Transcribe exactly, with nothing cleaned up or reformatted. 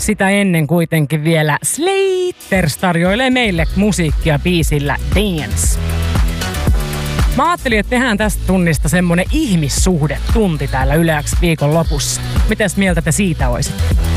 Sitä ennen kuitenkin vielä Slaters tarjoilee meille musiikkia biisillä Dance. Mä ajattelin, että tehdään tästä tunnista semmonen ihmissuhdetunti täällä Yle X viikon lopussa. Mitäs mieltä te siitä oisitte?